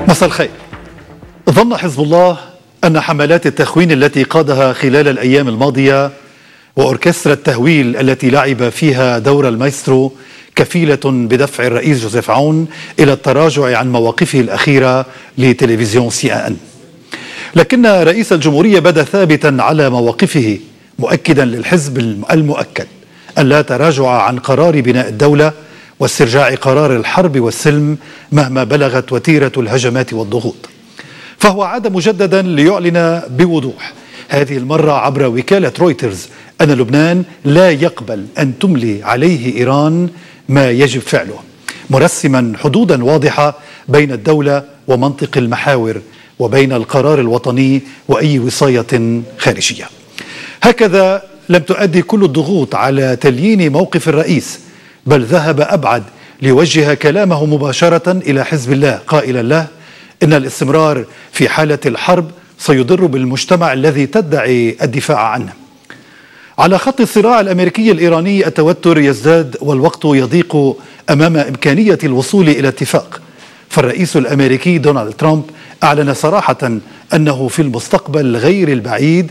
مساء الخير. ظن حزب الله أن حملات التخوين التي قادها خلال الأيام الماضية وأوركسترا التهويل التي لعب فيها دور المايسترو كفيلة بدفع الرئيس جوزيف عون إلى التراجع عن مواقفه الأخيرة لتلفزيون CNN. لكن رئيس الجمهورية بدا ثابتا على مواقفه، مؤكدا للحزب المؤكد أن لا تراجع عن قرار بناء الدولة واسترجاع قرار الحرب والسلم مهما بلغت وتيرة الهجمات والضغوط. فهو عاد مجددا ليعلن بوضوح، هذه المرة عبر وكالة رويترز، أن لبنان لا يقبل أن تملي عليه إيران ما يجب فعله، مرسما حدودا واضحة بين الدولة ومنطق المحاور وبين القرار الوطني وأي وصاية خارجية. هكذا لم تؤدي كل الضغوط على تليين موقف الرئيس، بل ذهب أبعد ليوجه كلامه مباشرة إلى حزب الله، قائلا له إن الاستمرار في حالة الحرب سيضر بالمجتمع الذي تدعي الدفاع عنه. على خط الصراع الأمريكي الإيراني التوتر يزداد والوقت يضيق أمام إمكانية الوصول إلى اتفاق، فالرئيس الأمريكي دونالد ترامب أعلن صراحة أنه في المستقبل غير البعيد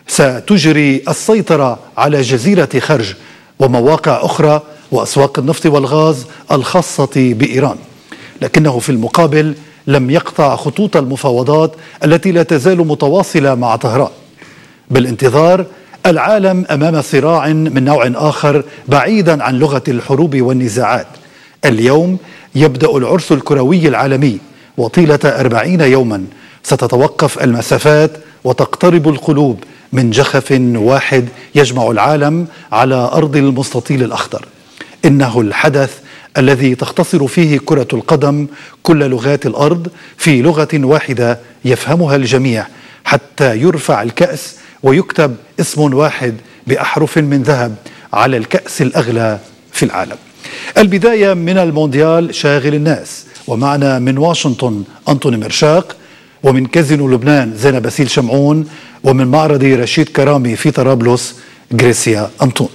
ستجري السيطرة على جزيرة خرج ومواقع أخرى وأسواق النفط والغاز الخاصة بإيران، لكنه في المقابل لم يقطع خطوط المفاوضات التي لا تزال متواصلة مع طهران. بالانتظار العالم أمام صراع من نوع آخر بعيدا عن لغة الحروب والنزاعات. اليوم يبدأ العرس الكروي العالمي، وطيلة 40 يوما ستتوقف المسافات وتقترب القلوب من جخف واحد يجمع العالم على أرض المستطيل الأخضر. إنه الحدث الذي تختصر فيه كرة القدم كل لغات الأرض في لغة واحدة يفهمها الجميع، حتى يرفع الكأس ويكتب اسم واحد بأحرف من ذهب على الكأس الأغلى في العالم. البداية من المونديال شاغل الناس، ومعنا من واشنطن أنطوني مرشاق، ومن كازينو لبنان زينب باسيل شمعون، ومن معرض رشيد كرامي في طرابلس غريسيا أنطون.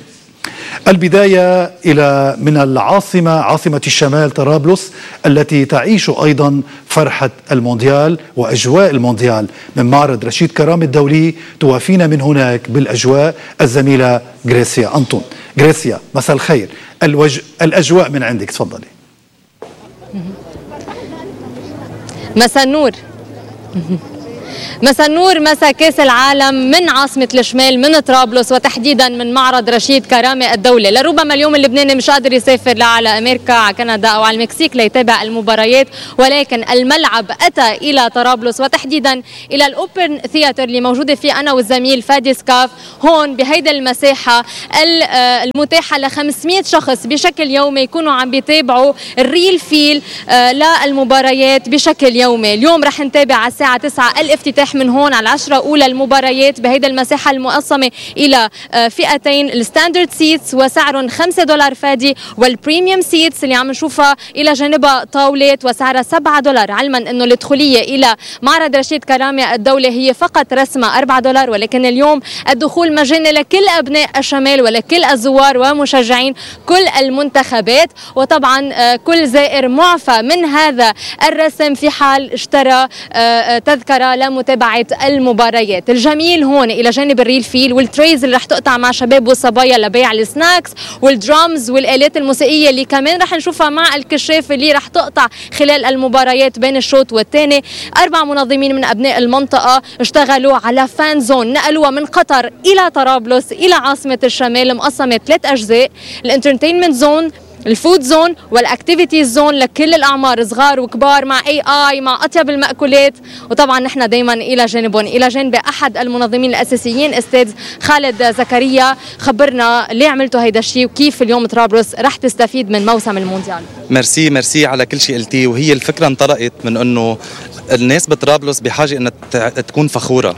البداية من العاصمة، عاصمة الشمال طرابلس، التي تعيش أيضا فرحة المونديال وأجواء المونديال. من معرض رشيد كرامي الدولي توافينا من هناك بالأجواء الزميلة غريسيا أنطون. غريسيا، مساء الخير، الأجواء من عندك، تفضلي. مساء النور. مساء النور، مساء كاس العالم من عاصمة الشمال، من طرابلس، وتحديدا من معرض رشيد كرامي الدولي. لربما اليوم اللبناني مش قادر يسافر لا على أمريكا، على كندا أو على المكسيك ليتابع المباريات، ولكن الملعب أتى إلى طرابلس، وتحديدا إلى الأوبن ثياتر اللي موجودة فيه أنا والزميل فادي سكاف، هون بهيدا المساحة المتاحة ل 500 شخص بشكل يومي يكونوا عم بيتابعوا الريل فيل للمباريات بشكل يومي. اليوم رح نتابع على الساعة 9 الافتتاح من هون على 10 أولى المباريات بهيدا المساحة المقسمة إلى فئتين، الستاندرد سيتس وسعرهم $5 فادي، والبريميوم سيتس اللي عم نشوفها إلى جانبها طاولات وسعرها $7، علما أنه الدخولية إلى معرض رشيد كرامي الدولي هي فقط رسمة $4، ولكن اليوم الدخول مجاني لكل أبناء الشمال ولكل الزوار ومشجعين كل المنتخبات، وطبعا كل زائر معفى من هذا الرسم في حال اشترى تذكرة لمتابعة المباريات. الجميل هون إلى جانب الريل فيل والتريز اللي رح تقطع مع شباب والصبايا لبيع السناكس والدرامز والآلات الموسيقية اللي كمان رح نشوفها مع الكشاف اللي رح تقطع خلال المباريات بين الشوط والثاني. 4 منظمين من أبناء المنطقة اشتغلوا على فان زون، نقلوها من قطر إلى طرابلس إلى عاصمة الشمال، مقسمة 3 أجزاء: الانترتينمنت زون، الفود زون، والاكتيفيتي زون لكل الاعمار، صغار وكبار، مع اي مع اطيب المأكولات. وطبعا نحن دائما الى جانبهم، الى جانب احد المنظمين الاساسيين استاذ خالد زكريا. خبرنا ليه عملتوا هيدا الشيء وكيف اليوم طرابلس رح تستفيد من موسم المونديال. ميرسي على كل شيء قلتيه. وهي الفكره انطلقت من انه الناس بطرابلس بحاجه انها تكون فخوره،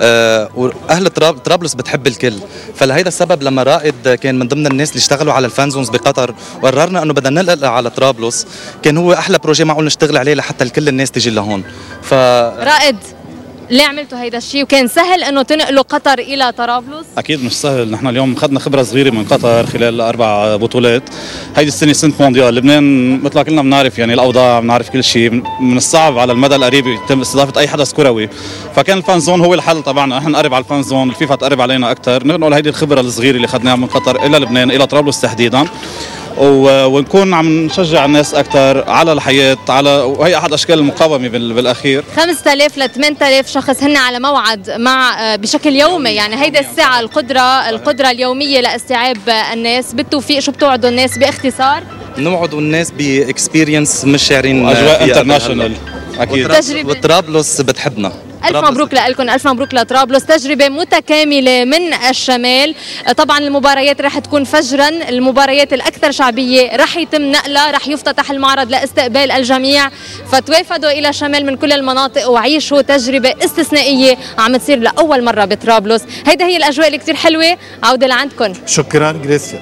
واهل طرابلس بتحب الكل، فلهيدا السبب لما رائد كان من ضمن الناس اللي اشتغلوا على الفانزونز بقطر وقررنا انه بدنا ننقل على طرابلس، كان هو احلى بروجي معقول نشتغل عليه لحتى كل الناس تيجي لهون. رائد ليه عملتوا هيدا الشيء وكان سهل انه تنقلوا قطر الى طرابلس؟ اكيد مش سهل، نحن اليوم اخذنا خبره صغيره من قطر خلال 4 بطولات. هيدي السنه سنه مونديال، لبنان مثل ما كلنا بنعرف يعني الاوضاع، بنعرف كل شيء، من الصعب على المدى القريب يتم استضافه اي حدث كروي، فكان الفان زون هو الحل تبعنا، نحن نقرب على الفان زون، الفيفا تقرب علينا اكثر، ننقل هيدي الخبره الصغيره اللي اخذناها من قطر الى لبنان الى طرابلس تحديدا، ونكون عم نشجع الناس اكثر على الحياه، وهي احد اشكال المقاومه بالاخير. 5000 ل 8000 شخص هن على موعد مع بشكل يومي، يعني هيدا الساعه القدره اليوميه لاستيعاب الناس. بالتوفيق شو بتوعدوا الناس باختصار؟ نوعد الناس باكسبيرينس مش شاعرين اجواء انترناشونال اكيد، وطرابلس بتحبنا. ألف مبروك لكم، ألف مبروك لطرابلس، تجربة متكاملة من الشمال. طبعا المباريات رح تكون فجرا، المباريات الأكثر شعبية رح يتم نقلها، رح يفتتح المعرض لاستقبال الجميع، فتوافدوا إلى الشمال من كل المناطق وعيشوا تجربة استثنائية عم تصير لأول مرة بطرابلس. هيدا هي الأجواء اللي كتير حلوة. عودة لعندكم. شكرا جريسيا.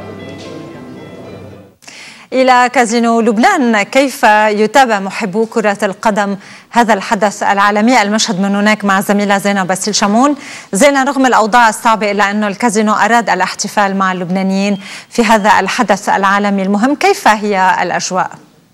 إلى كازينو لبنان، كيف يتابع محبو كرة القدم هذا الحدث العالمي؟ المشهد من هناك مع زميلة زينة باسيل شامون. زينة، رغم الأوضاع الصعبة إلا أنه الكازينو أراد الاحتفال مع اللبنانيين في هذا الحدث العالمي المهم، كيف هي الأجواء؟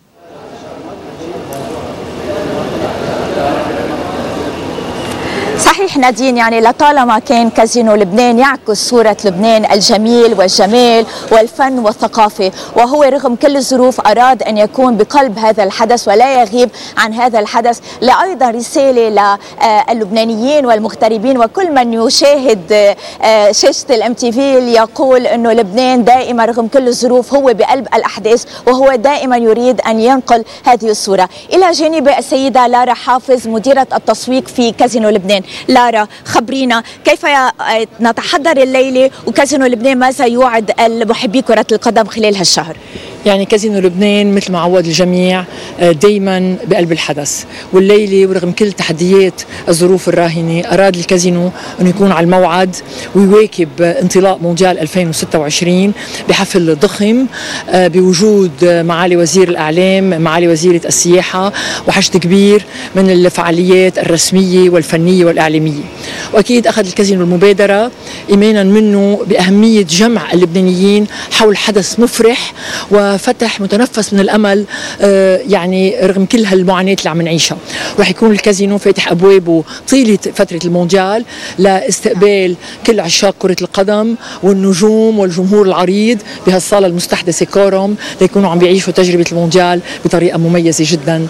صحيح نادين، يعني لطالما كان كازينو لبنان يعكس صورة لبنان الجميل والجمال والفن والثقافة، وهو رغم كل الظروف أراد أن يكون بقلب هذا الحدث ولا يغيب عن هذا الحدث، لأيضا رسالة للبنانيين والمغتربين وكل من يشاهد شاشة الMTV ليقول أنه لبنان دائما رغم كل الظروف هو بقلب الأحداث، وهو دائما يريد أن ينقل هذه الصورة. إلى جانب السيدة لارا حافظ مديرة التسويق في كازينو لبنان. لارا، خبرينا كيف نتحضر الليلة، وكازينو لبنان ماذا يوعد المحبي كرة القدم خلال هالشهر؟ يعني كازينو لبنان مثل ما عود الجميع دايما بقلب الحدث، والليلة ورغم كل تحديات الظروف الراهنة أراد الكازينو أن يكون على الموعد ويواكب انطلاق مونديال 2026 بحفل ضخم بوجود معالي وزير الإعلام، معالي وزيرة السياحة، وحشد كبير من الفعاليات الرسمية والفنية والإعلامية. وأكيد أخذ الكازينو المبادرة إيمانا منه بأهمية جمع اللبنانيين حول حدث مفرح وفتح متنفس من الأمل، يعني رغم كل هالمعاناة اللي عم نعيشها. رح يكون الكازينو فاتح أبوابه طيلة فترة المونديال لاستقبال كل عشاق كرة القدم والنجوم والجمهور العريض بهالصالة المستحدثة كورم، ليكونوا عم بيعيشوا تجربة المونديال بطريقة مميزة جدا.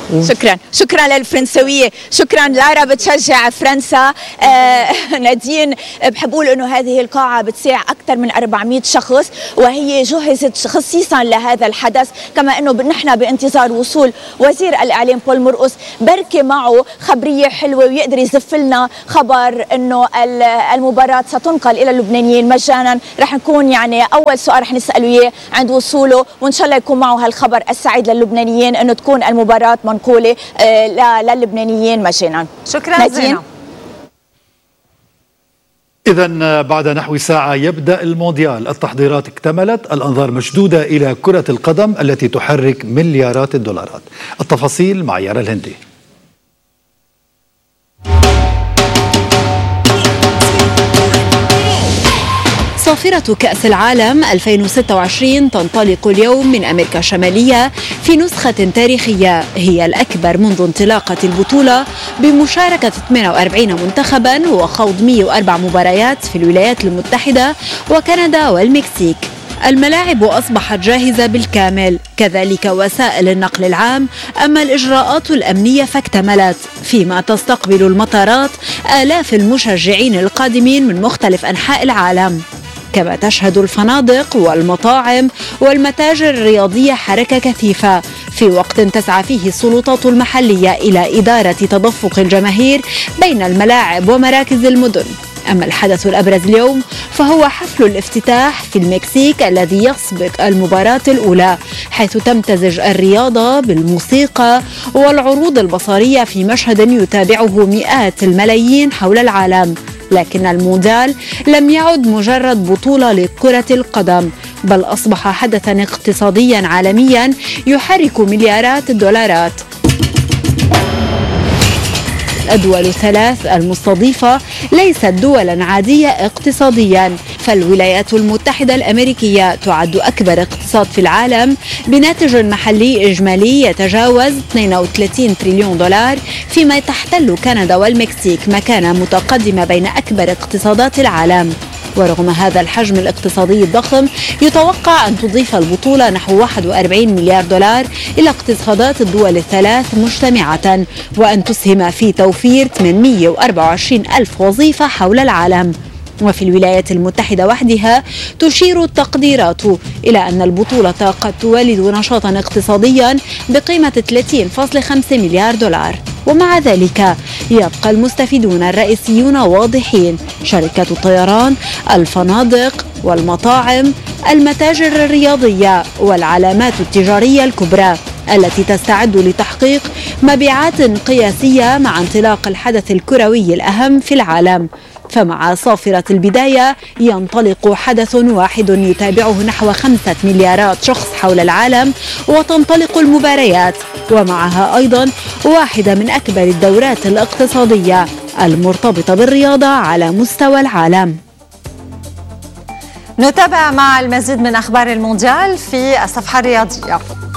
شكرا للفرنسوية، شكرا. لارا بتشجع فرنسا. نادين، بحب أقول أنه هذه القاعة بتساع أكثر من 400 شخص، وهي جهزت خصيصا لهذا الحدث، كما أنه نحن بانتظار وصول وزير الإعلام بول مرقص، بركي معه خبرية حلوة ويقدر يزف لنا خبر أنه المباراة ستنقل إلى اللبنانيين مجانا. رح نكون يعني أول سؤال رح نسأله إياه عند وصوله، وإن شاء الله يكون معه هالخبر السعيد للبنانيين أنه تكون المباراة منقولة للبنانيين مجانا. شكرا زينة. إذن بعد نحو ساعة يبدأ المونديال، التحضيرات اكتملت، الأنظار مشدودة إلى كرة القدم التي تحرك مليارات الدولارات. التفاصيل مع يارا الهندي. صافرة كأس العالم 2026 تنطلق اليوم من أمريكا الشمالية في نسخة تاريخية هي الأكبر منذ انطلاقة البطولة، بمشاركة 48 منتخبا وخوض 104 مباريات في الولايات المتحدة وكندا والمكسيك. الملاعب أصبحت جاهزة بالكامل، كذلك وسائل النقل العام، أما الإجراءات الأمنية فاكتملت، فيما تستقبل المطارات آلاف المشجعين القادمين من مختلف أنحاء العالم. كما تشهد الفنادق والمطاعم والمتاجر الرياضية حركة كثيفة، في وقت تسعى فيه السلطات المحلية إلى إدارة تدفق الجماهير بين الملاعب ومراكز المدن. أما الحدث الأبرز اليوم فهو حفل الافتتاح في المكسيك الذي يسبق المباراة الأولى، حيث تمتزج الرياضة بالموسيقى والعروض البصرية في مشهد يتابعه مئات الملايين حول العالم. لكن المونديال لم يعد مجرد بطولة لكرة القدم، بل أصبح حدثا اقتصاديا عالميا يحرك مليارات الدولارات. الدول الثلاث المستضيفة ليست دولا عادية اقتصاديا، فالولايات المتحدة الأمريكية تعد أكبر اقتصاد في العالم بناتج محلي إجمالي يتجاوز 32 تريليون دولار، فيما تحتل كندا والمكسيك مكانة متقدمة بين أكبر اقتصادات العالم. ورغم هذا الحجم الاقتصادي الضخم يتوقع أن تضيف البطولة نحو 41 مليار دولار إلى اقتصادات الدول الثلاث مجتمعة، وأن تسهم في توفير 824 ألف وظيفة حول العالم. وفي الولايات المتحدة وحدها تشير التقديرات إلى أن البطولة قد تولد نشاطا اقتصاديا بقيمة 30.5 مليار دولار. ومع ذلك يبقى المستفيدون الرئيسيون واضحين: شركة الطيران، الفنادق والمطاعم، المتاجر الرياضية والعلامات التجارية الكبرى التي تستعد لتحقيق مبيعات قياسية مع انطلاق الحدث الكروي الأهم في العالم. فمع صافرة البداية ينطلق حدث واحد يتابعه نحو 5 مليارات شخص حول العالم، وتنطلق المباريات ومعها أيضا واحدة من أكبر الدورات الاقتصادية المرتبطة بالرياضة على مستوى العالم. نتابع مع المزيد من أخبار المونديال في الصفحة الرياضية.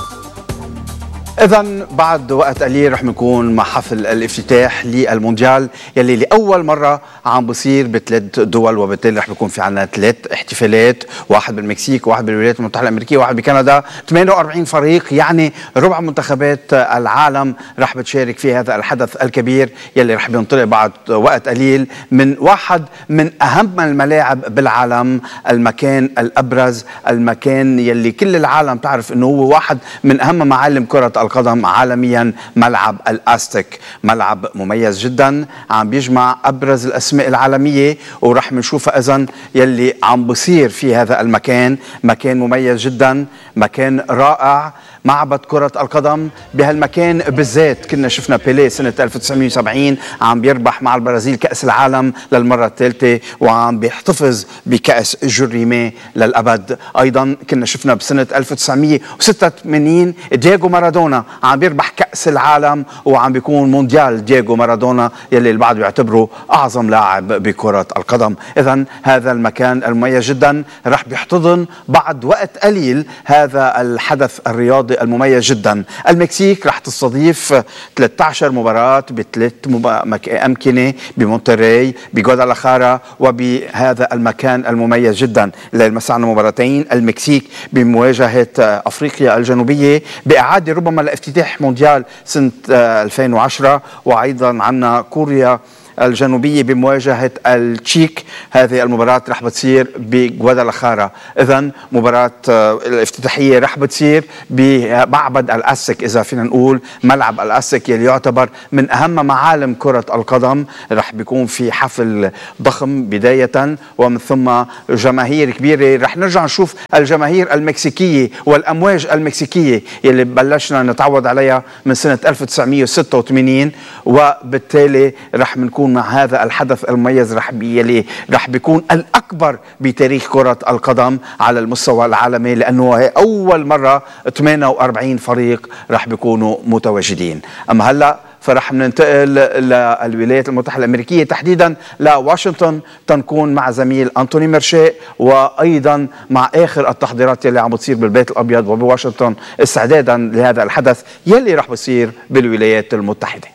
إذن بعد وقت قليل رح نكون مع حفل الافتتاح للمونديال يلي لأول مرة عم بصير بثلاث دول، وبالتالي رح بيكون في عنا 3 احتفالات، واحد بالمكسيك، واحد بالولايات المتحدة الأمريكية، واحد بكندا. 48 فريق، يعني ربع منتخبات العالم رح بتشارك في هذا الحدث الكبير يلي رح بينطلق بعد وقت قليل من واحد من أهم الملاعب بالعالم، المكان الأبرز، المكان يلي كل العالم تعرف أنه هو واحد من أهم معالم كرة القدم عالميا، ملعب الأستك. ملعب مميز جدا عم بيجمع أبرز الأسماء العالمية، ورح نشوفها إذن يلي عم بصير في هذا المكان. مكان مميز جدا، مكان رائع، معبد كرة القدم. بهالمكان بالذات كنا شفنا بيليه سنة 1970 عم بيربح مع البرازيل كأس العالم للمرة الثالثة، وعم بيحتفظ بكأس جوريمي للأبد. أيضا كنا شفنا بسنة 1986 دييغو مارادونا عم بيربح كأس العالم، وعم بيكون مونديال دييغو مارادونا يلي البعض بيعتبره أعظم لاعب بكرة القدم. إذن هذا المكان المميز جدا رح بيحتضن بعد وقت قليل هذا الحدث الرياضي المميز جدا. المكسيك رح تستضيف 13 مباراة بثلاث أمكنة بمونتري، بغوادالاخارا، وبهذا المكان المميز جدا. الليل مساء مباراتين، المكسيك بمواجهة أفريقيا الجنوبية بإعادة ربما لافتتاح مونديال سنة 2010، وأيضا عنا كوريا الجنوبية بمواجهة التشيك. هذه المباراة رح بتصير بغوادالاخارا. إذن مباراة الافتتاحية رح بتصير بمعبد الأستك، إذا فينا نقول ملعب الأستك يلي يعتبر من أهم معالم كرة القدم. رح بيكون في حفل ضخم بداية، ومن ثم جماهير كبيرة. رح نرجع نشوف الجماهير المكسيكية والأمواج المكسيكية يلي بلشنا نتعود عليها من سنة 1986، وبالتالي رح نكون مع هذا الحدث المميز يلي رح بيكون الأكبر بتاريخ كرة القدم على المستوى العالمي، لأنه هي أول مرة 48 فريق رح بيكونوا متواجدين. أما هلأ فرح ننتقل للولايات المتحدة الأمريكية، تحديدا لواشنطن، تنكون مع زميل أنتوني مرشاء، وأيضا مع آخر التحضيرات يلي عم بتصير بالبيت الأبيض وبواشنطن استعدادا لهذا الحدث يلي رح بصير بالولايات المتحدة.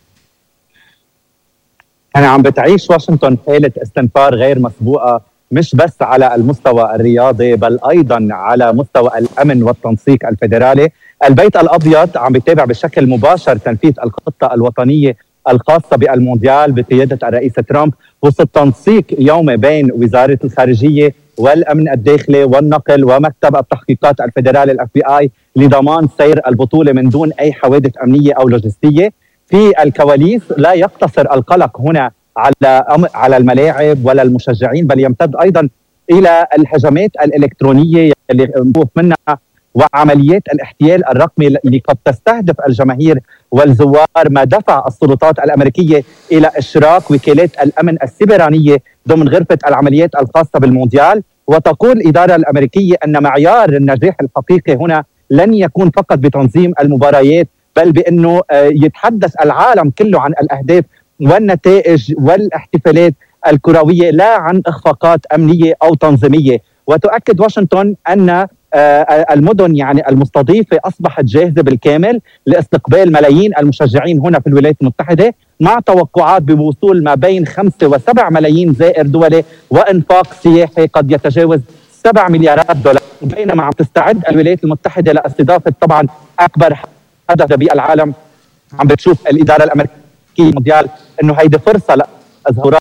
أنا عم بتعيش واشنطن حالة استنفار غير مسبوقة، مش بس على المستوى الرياضي بل أيضا على مستوى الأمن والتنسيق الفيدرالي. البيت الأبيض عم بيتابع بشكل مباشر تنفيذ الخطة الوطنية الخاصة بالمونديال بقيادة الرئيس ترامب، وسط تنسيق يومي بين وزارة الخارجية والأمن الداخلي والنقل ومكتب التحقيقات الفيدرالي FBI لضمان سير البطولة من دون أي حوادث أمنية أو لوجستية. في الكواليس لا يقتصر القلق هنا على الملاعب ولا المشجعين، بل يمتد أيضا إلى الهجمات الإلكترونية اللي نخوف منها وعمليات الاحتيال الرقمي اللي قد تستهدف الجماهير والزوار، ما دفع السلطات الأمريكية إلى إشراك وكالات الأمن السيبرانية ضمن غرفة العمليات الخاصة بالمونديال. وتقول الإدارة الأمريكية أن معيار النجاح الحقيقي هنا لن يكون فقط بتنظيم المباريات، بل بأنه يتحدث العالم كله عن الأهداف والنتائج والاحتفالات الكروية، لا عن إخفاقات أمنية أو تنظيمية. وتؤكد واشنطن أن المدن يعني المستضيفة أصبحت جاهزة بالكامل لاستقبال ملايين المشجعين هنا في الولايات المتحدة، مع توقعات بوصول ما بين 5 و7 ملايين زائر دولي وإنفاق سياحي قد يتجاوز 7 مليارات دولار. بينما عم تستعد الولايات المتحدة لاستضافة طبعا أكبر حدث بالعالم، عم بتشوف الإدارة الأمريكية المونديال إنه هيدي فرصة لإظهارات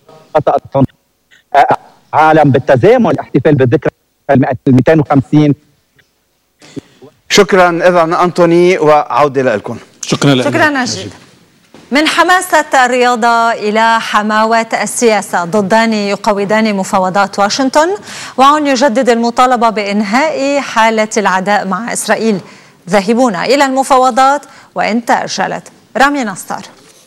عالم بالتزامن الاحتفال بالذكرى 250. شكرا إذا أنطوني، وعودة لكم. شكرا نجيب. من حماسة الرياضة إلى حماوة السياسة، ضدان يقوضان مفاوضات واشنطن، وعون يجدد المطالبة بإنهاء حالة العداء مع إسرائيل. ذاهبون إلى المفاوضات وإن تأجلت. رامي نصار.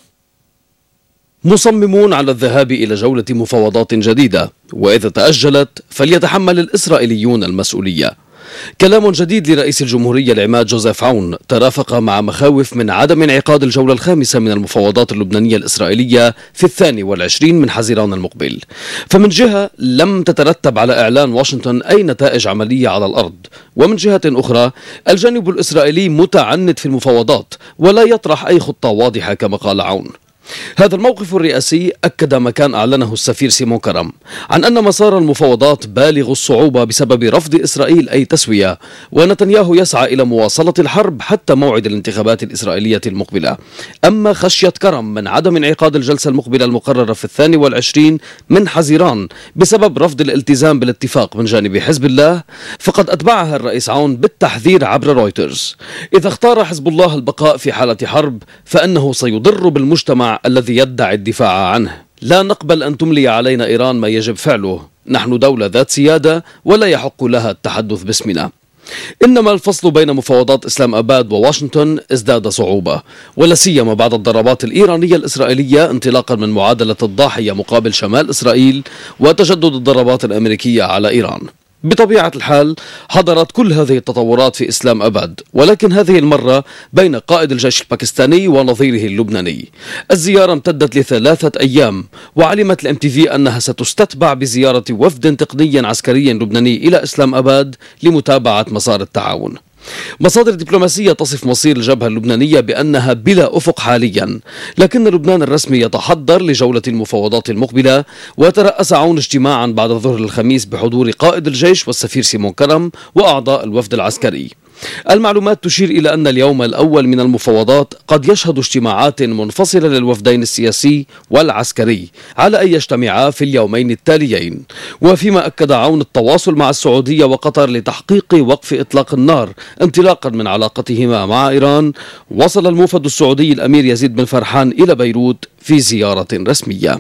مصممون على الذهاب إلى جولة مفاوضات جديدة، وإذا تأجلت فليتحمل الإسرائيليون المسؤولية. كلام جديد لرئيس الجمهورية العماد جوزيف عون ترافق مع مخاوف من عدم انعقاد الجولة الخامسة من المفاوضات اللبنانية الإسرائيلية في 22 من حزيران المقبل. فمن جهة لم تترتب على إعلان واشنطن أي نتائج عملية على الأرض، ومن جهة أخرى الجانب الإسرائيلي متعنت في المفاوضات ولا يطرح أي خطة واضحة كما قال عون. هذا الموقف الرئاسي أكد ما كان أعلنه السفير سيمون كرم عن أن مسار المفاوضات بالغ الصعوبة بسبب رفض إسرائيل أي تسوية، ونتنياهو يسعى إلى مواصلة الحرب حتى موعد الانتخابات الإسرائيلية المقبلة. أما خشية كرم من عدم انعقاد الجلسة المقبلة المقررة في 22 من حزيران بسبب رفض الالتزام بالاتفاق من جانب حزب الله، فقد أتبعها الرئيس عون بالتحذير عبر رويترز: إذا اختار حزب الله البقاء في حالة حرب فإنه سيضر بالمجتمع الذي يدعي الدفاع عنه. لا نقبل أن تملي علينا إيران ما يجب فعله، نحن دولة ذات سيادة ولا يحق لها التحدث باسمنا. إنما الفصل بين مفاوضات إسلام أباد وواشنطن ازداد صعوبة، ولا سيما بعد الضربات الإيرانية الإسرائيلية انطلاقا من معادلة الضاحية مقابل شمال إسرائيل وتجدد الضربات الأمريكية على إيران. بطبيعة الحال حضرت كل هذه التطورات في إسلام أباد، ولكن هذه المرة بين قائد الجيش الباكستاني ونظيره اللبناني. الزيارة امتدت ل3 أيام، وعلمت الMTV أنها ستستتبع بزيارة وفد تقني عسكري لبناني إلى إسلام أباد لمتابعة مسار التعاون. مصادر دبلوماسية تصف مصير الجبهة اللبنانية بأنها بلا أفق حاليا، لكن لبنان الرسمي يتحضر لجولة المفاوضات المقبلة، وترأس عون اجتماعا بعد ظهر الخميس بحضور قائد الجيش والسفير سيمون كرم وأعضاء الوفد العسكري. المعلومات تشير إلى أن اليوم الأول من المفاوضات قد يشهد اجتماعات منفصلة للوفدين السياسي والعسكري على أن يجتمعا في اليومين التاليين. وفيما أكد عون التواصل مع السعودية وقطر لتحقيق وقف إطلاق النار انطلاقا من علاقتهما مع إيران، وصل الموفد السعودي الأمير يزيد بن فرحان إلى بيروت في زيارة رسمية.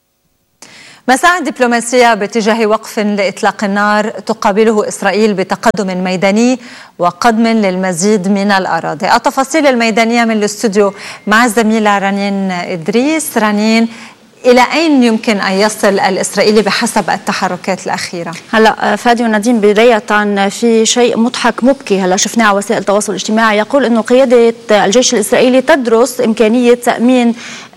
مساعي دبلوماسية باتجاه وقف لإطلاق النار تقابله إسرائيل بتقدم ميداني وقدم للمزيد من الأراضي. التفاصيل الميدانية من الاستوديو مع الزميلة رنين إدريس. رنين، إلى أين يمكن أن يصل الإسرائيلي بحسب التحركات الأخيرة؟ هلا فادي ونادين، بداية في شيء مضحك مبكي هلا شفناه على وسائل التواصل الاجتماعي، يقول أنه قيادة الجيش الإسرائيلي تدرس إمكانية تأمين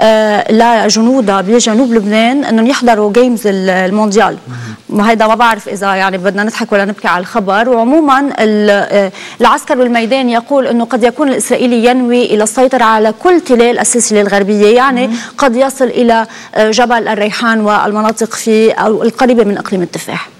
لجنودها بجنوب لبنان أنهم يحضروا جيمز المونديال. وهذا ما بعرف إذا يعني بدنا نضحك ولا نبكي على الخبر. وعموما العسكر والميدان يقول أنه قد يكون الإسرائيلي ينوي إلى السيطرة على كل تلال السلسلة الغربية، يعني قد يصل إلى جبل الريحان والمناطق في القريبة من إقليم التفاح.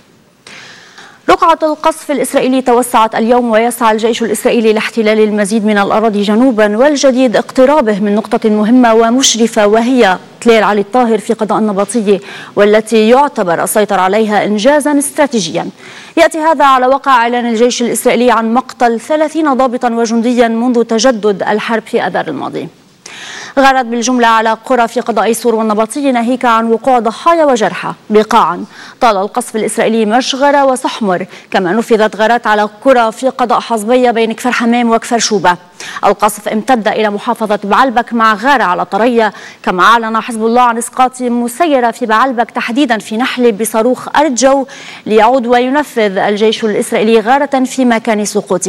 رقعة القصف الإسرائيلي توسعت اليوم، ويسعى الجيش الإسرائيلي لاحتلال المزيد من الأراضي جنوبا، والجديد اقترابه من نقطة مهمة ومشرفة وهي تلال علي الطاهر في قضاء النبطية، والتي يعتبر السيطرة عليها إنجازا استراتيجيا. يأتي هذا على وقع إعلان الجيش الإسرائيلي عن مقتل 30 ضابطا وجنديا منذ تجدد الحرب في أذار الماضي. غارت بالجملة على قرى في قضاء سور والنبطية، ناهيك عن وقوع ضحايا وجرحى. بقاعا طال القصف الإسرائيلي مشغرة وصحمر، كما نفذت غارات على قرى في قضاء حصبية بين كفر حمام وكفر شوبة. القصف امتد إلى محافظة بعلبك مع غارة على طرية، كما أعلن حزب الله عن إسقاط مسيرة في بعلبك تحديدا في نحل بصاروخ أرجو، ليعود وينفذ الجيش الإسرائيلي غارة في مكان سقوطها.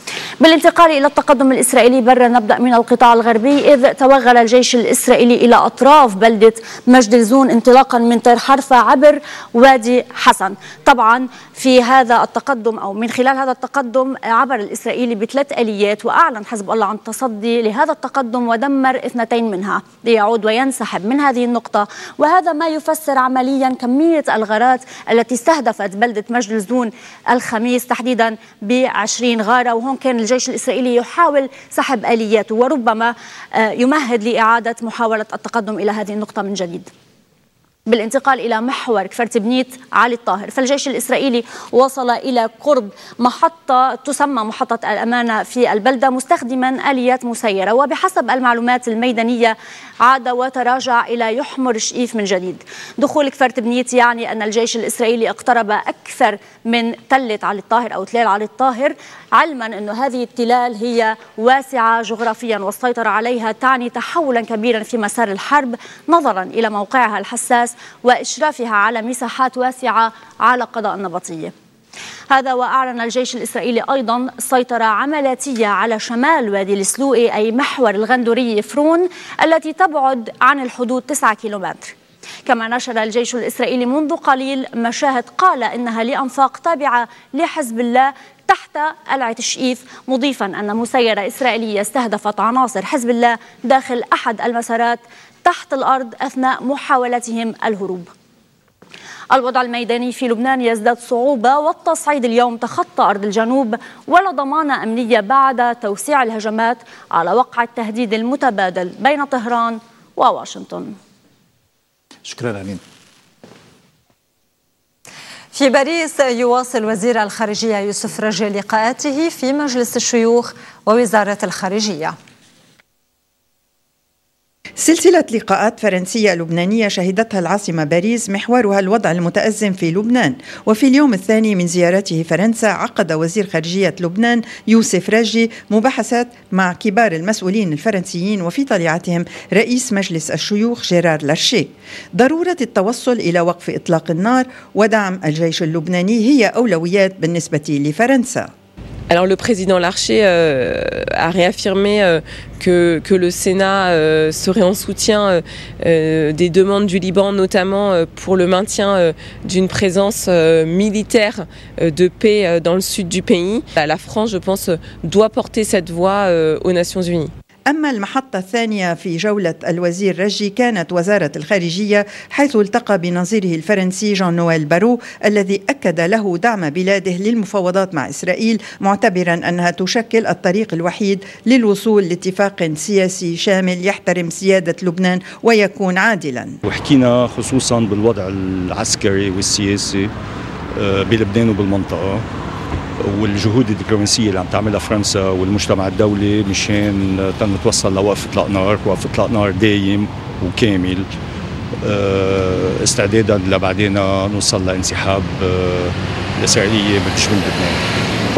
بالانتقال إلى التقدم الإسرائيلي برا، نبدأ من القطاع الغربي، إذ توغل الجيش الإسرائيلي إلى أطراف بلدة مجد الزون انطلاقا من طير حرفة عبر وادي حسن. طبعا في هذا التقدم أو من خلال هذا التقدم عبر الإسرائيلي بثلاث آليات، وأعلن حزب الله عن التصدي لهذا التقدم ودمر 2 منها ليعود وينسحب من هذه النقطة. وهذا ما يفسر عمليا كمية الغارات التي استهدفت بلدة مجد الزون الخميس تحديدا ب20 غارة، وهون كان الجيش الإسرائيلي يحاول سحب آلياته وربما يمهد لإعادة محاولة التقدم إلى هذه النقطة من جديد. بالانتقال إلى محور كفرتبنيت علي الطاهر، فالجيش الإسرائيلي وصل إلى قرب محطة تسمى محطة الأمانة في البلدة مستخدما آليات مسيرة، وبحسب المعلومات الميدانية عاد وتراجع إلى يحمر شئيف من جديد. دخول كفرتبنيت يعني أن الجيش الإسرائيلي اقترب أكثر من تلة علي الطاهر أو تلال علي الطاهر، علما أن هذه التلال هي واسعة جغرافيا والسيطرة عليها تعني تحولا كبيرا في مسار الحرب نظرا إلى موقعها الحساس وإشرافها على مساحات واسعة على قضاء النبطية. هذا وأعلن الجيش الإسرائيلي أيضا سيطرة عملياتية على شمال وادي السلوئي أي محور الغندورية فرون التي تبعد عن الحدود 9 كيلومتر. كما نشر الجيش الإسرائيلي منذ قليل مشاهد قال إنها لأنفاق تابعة لحزب الله تحت قلعة الشئيف، مضيفا أن مسيرة إسرائيلية استهدفت عناصر حزب الله داخل أحد المسارات تحت الأرض أثناء محاولتهم الهروب. الوضع الميداني في لبنان يزداد صعوبة، والتصعيد اليوم تخطى أرض الجنوب ولا ضمانة أمنية بعد توسيع الهجمات على وقع التهديد المتبادل بين طهران وواشنطن. شكرا أمين. في باريس يواصل وزير الخارجية يوسف رجي لقاءاته في مجلس الشيوخ ووزارة الخارجية. سلسلة لقاءات فرنسية لبنانية شهدتها العاصمة باريس محورها الوضع المتأزم في لبنان. وفي اليوم الثاني من زيارته فرنسا عقد وزير خارجية لبنان يوسف رجي مباحثات مع كبار المسؤولين الفرنسيين وفي طليعتهم رئيس مجلس الشيوخ جيرار لارشيه. ضرورة التوصل إلى وقف إطلاق النار ودعم الجيش اللبناني هي أولويات بالنسبة لفرنسا. Alors le président Larcher a réaffirmé que le Sénat serait en soutien des demandes du Liban, notamment pour le maintien d'une présence militaire de paix dans le sud du pays. La France, je pense, doit porter cette voix aux Nations Unies. أما المحطة الثانية في جولة الوزير رجي كانت وزارة الخارجية، حيث التقى بنظيره الفرنسي جان نويل بارو الذي أكد له دعم بلاده للمفاوضات مع إسرائيل، معتبرا أنها تشكل الطريق الوحيد للوصول لاتفاق سياسي شامل يحترم سيادة لبنان ويكون عادلا. وحكينا خصوصا بالوضع العسكري والسياسي بلبنان وبالمنطقة، والجهود الدبلوماسية اللي عم تعملها فرنسا والمجتمع الدولي مشان نتوصل لوقف اطلاق نار، وقف اطلاق نار دايم وكامل استعدادا لبعدين نوصل لانسحاب الإسرائيلية من شمال لبنان.